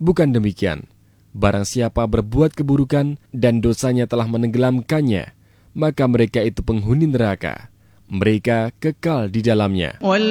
Bukan demikian, barang siapa berbuat keburukan dan dosanya telah menenggelamkannya, maka mereka itu penghuni neraka. Mereka kekal di dalamnya.